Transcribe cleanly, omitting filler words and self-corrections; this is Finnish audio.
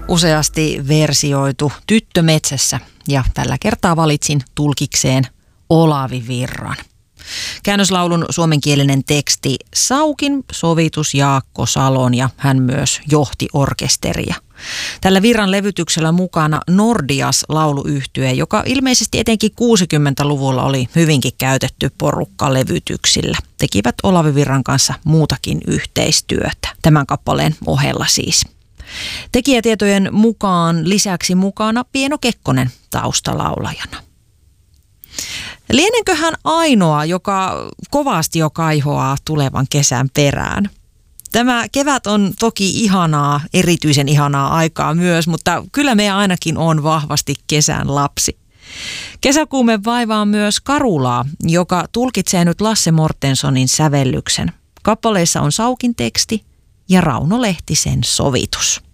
useasti versioitu Tyttö metsässä ja tällä kertaa valitsin tulkikseen Olavi Virran. Käännöslaulun suomenkielinen teksti Saukin sovitus Jaakko Salon ja hän myös johti orkesteria. Tällä Virran levytyksellä mukana Nordias-lauluyhtye, joka ilmeisesti etenkin 60-luvulla oli hyvinkin käytetty porukka levytyksillä. Tekivät Olavi Virran kanssa muutakin yhteistyötä, tämän kappaleen ohella siis. Tekijätietojen mukaan lisäksi mukana Pieno Kekkonen taustalaulajana. Lienenköhän ainoa, joka kovasti jo kaihoaa tulevan kesän perään. Tämä kevät on toki ihanaa, erityisen ihanaa aikaa myös, mutta kyllä me ainakin on vahvasti kesän lapsi. Kesäkuume vaivaa myös Karulaa, joka tulkitsee nyt Lasse Mortensonin sävellyksen. Kappaleissa on Saukin teksti ja Rauno Lehtisen sovitus.